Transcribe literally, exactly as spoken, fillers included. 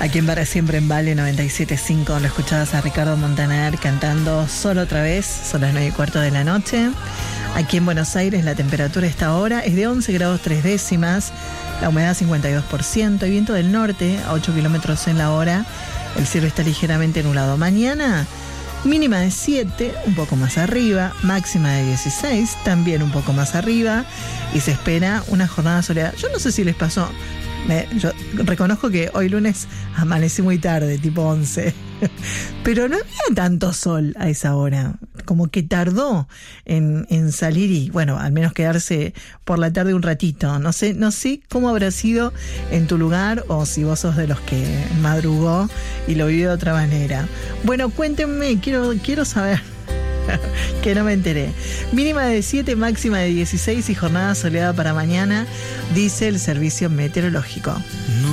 Aquí en Para Siempre en Vale noventa y siete punto cinco lo escuchabas a Ricardo Montaner cantando Solo otra vez. Son las nueve y cuarto de la noche. Aquí en Buenos Aires la temperatura a esta hora es de once grados tres décimas, la humedad cincuenta y dos por ciento, y viento del norte a ocho kilómetros en la hora. El cielo está ligeramente nublado. Mañana mínima de siete, un poco más arriba, máxima de dieciséis, también un poco más arriba, y se espera una jornada soleada. Yo no sé si les pasó, me, yo reconozco que hoy lunes amanecí muy tarde, tipo once, pero no había tanto sol a esa hora, como que tardó en, en salir y bueno, al menos quedarse por la tarde un ratito. No sé, no sé cómo habrá sido en tu lugar o si vos sos de los que madrugó y lo vivió de otra manera. Bueno, cuéntenme, quiero, quiero saber. Que no me enteré. Mínima de siete, máxima de dieciséis y jornada soleada para mañana, dice el servicio meteorológico.